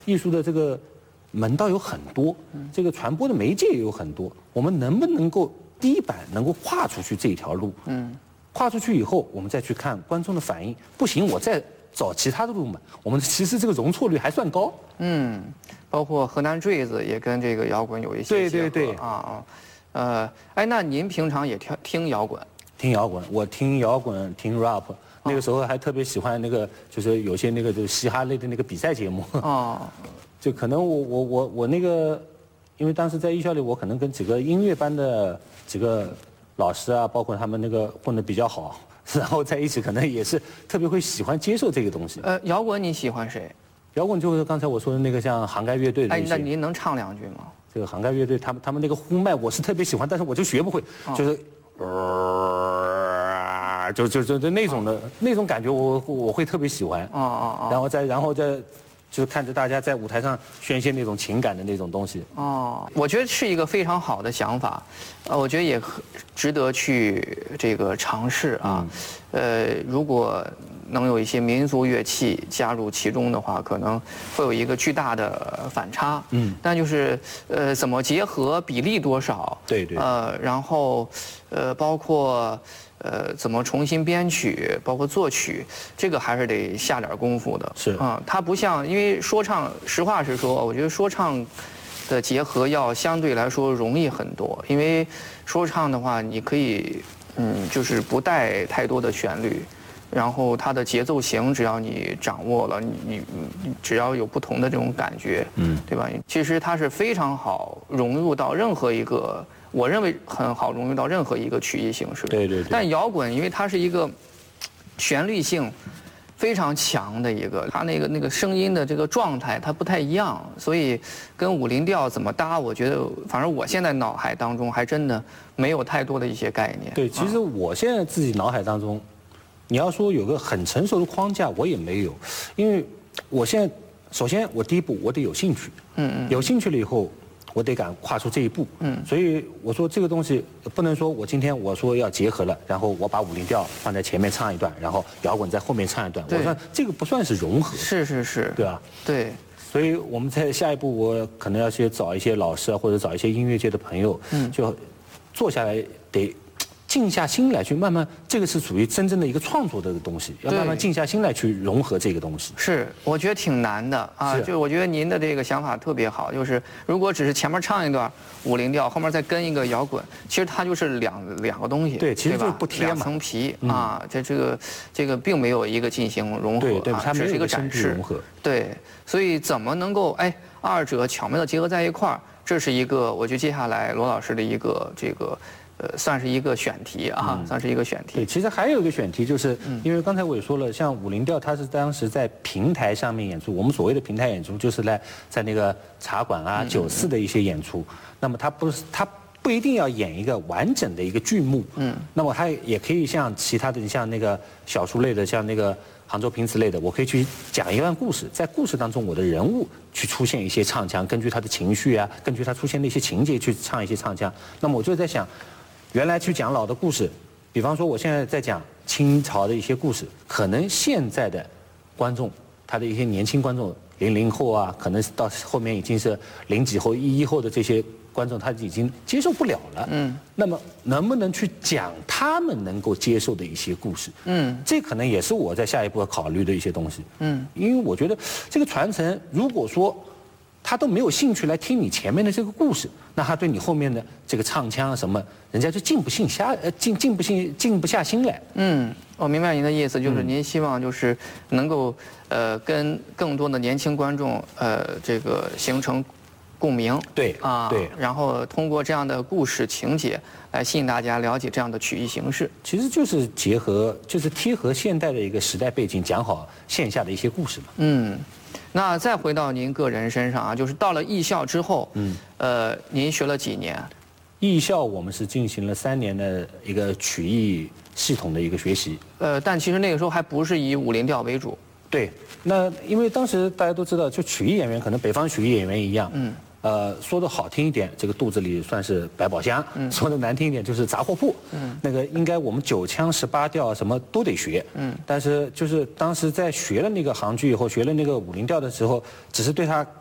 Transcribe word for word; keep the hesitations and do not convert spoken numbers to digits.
艺术的这个门道有很多，这个传播的媒介也有很多，我们能不能够第一版能够跨出去这一条路？嗯，跨出去以后，我们再去看观众的反应，不行，我再找其他的路嘛。我们其实这个容错率还算高。 嗯，包括河南坠子也跟这个摇滚有一些对结合对对啊啊，呃，哎，那您平常也听听摇滚？ 听摇滚，我听摇滚，听 rap。那个时候还特别喜欢那个，就是有些那个就是嘻哈类的那个比赛节目。哦。就可能我我我我那个，因为当时在艺校里，我可能跟几个音乐班的几个老师啊，包括他们那个混得比较好，然后在一起，可能也是特别会喜欢接受这个东西。 呃，摇滚你喜欢谁？ 摇滚就是刚才我说的那个像杭盖乐队的那些。 哎，那您能唱两句吗？ 这个杭盖乐队，他们他们那个呼麦我是特别喜欢，但是我就学不会，哦、就是。呃，就就就就那种的、哦、那种感觉我，我我会特别喜欢。哦哦哦。然后再然后再，就是看着大家在舞台上宣泄那种情感的那种东西。 哦，我觉得是一个非常好的想法，呃，我觉得也值得去这个尝试啊。嗯、呃，如果能有一些民族乐器加入其中的话，可能会有一个巨大的反差。嗯。但就是呃，怎么结合，比例多少？ 对对。 呃，然后。呃，包括呃怎么重新编曲，包括作曲，这个还是得下点功夫的。 是啊、嗯，它不像，因为说唱，实话实说，我觉得说唱的结合要相对来说容易很多，因为说唱的话，你可以嗯，就是不带太多的旋律。然后它的节奏型，只要你掌握了，你你你只要有不同的这种感觉，嗯，对吧？其实它是非常好融入到任何一个。我认为很好融入到任何一个曲艺形式。 对对对。 但摇滚，因为它是一个旋律性非常强的一个，它那个那个声音的这个状态它不太一样，所以跟五零调怎么搭，我觉得反正我现在脑海当中还真的没有太多的一些概念。 对，其实我现在自己脑海当中，你要说有个很成熟的框架，我也没有，因为我现在首先我第一步我得有兴趣，嗯嗯，有兴趣了以后。我得敢跨出这一步，嗯，所以我说这个东西不能说我今天我说要结合了，然后我把五零调放在前面唱一段，然后摇滚在后面唱一段，我说这个不算是融合， 是是是， 对吧？ 对， 所以我们在下一步我可能要去找一些老师啊，或者找一些音乐界的朋友，嗯，就坐下来得静下心来去慢慢，这个是属于真正的一个创作的东西，要慢慢静下心来去融合这个东西。 是，我觉得挺难的啊。就我觉得您的这个想法特别好，就是如果只是前面唱一段五零调，后面再跟一个摇滚，其实它就是两两个东西。 对，其实就是不贴嘛， 两层皮啊。这这个这个并没有一个进行融合， 对对，它只是一个展示融合。 对，所以怎么能够哎二者巧妙的结合在一块儿，这是一个我觉得接下来罗老师的一个这个。呃，算是一个选题啊，嗯、算是一个选题。 对，其实还有一个选题，就是因为刚才我也说了，像五零调，它是当时在平台上面演出。我们所谓的平台演出，就是来在那个茶馆啊、酒肆的一些演出。那么它不是，它不一定要演一个完整的一个剧目。嗯。那么它也可以像其他的，像那个小说类的，像那个杭州评词类的，我可以去讲一段故事，在故事当中，我的人物去出现一些唱腔，根据他的情绪啊，根据他出现的一些情节去唱一些唱腔。那么我就在想。原来去讲老的故事，比方说我现在在讲清朝的一些故事，可能现在的观众，他的一些年轻观众，零零后啊，可能到后面已经是零几后、一一后的这些观众，他已经接受不了了。嗯。那么能不能去讲他们能够接受的一些故事？嗯。这可能也是我在下一步要考虑的一些东西。嗯。因为我觉得这个传承，如果说。他都没有兴趣来听你前面的这个故事，那他对你后面的这个唱腔什么，人家就静不下下呃静静不心静不下心来。 嗯，我明白您的意思，就是您希望就是能够呃跟更多的年轻观众呃这个形成共鸣。 对啊，对， 然后通过这样的故事情节来吸引大家了解这样的曲艺形式。 其实就是结合，就是贴合现代的一个时代背景，讲好线下的一些故事嘛。 嗯。那再回到您个人身上啊，就是到了艺校之后，嗯，呃，您学了几年？ 艺校我们是进行了三年的一个曲艺系统的一个学习。 呃，但其实那个时候还不是以五零调为主。 对，那因为当时大家都知道，就曲艺演员可能北方曲艺演员一样，嗯， 呃，说的好听一点，这个肚子里算是百宝箱；嗯、说的难听一点，就是杂货铺。嗯，那个应该我们九腔十八调什么都得学。嗯，但是就是当时在学了那个杭剧以后，学了那个武林调的时候，只是对它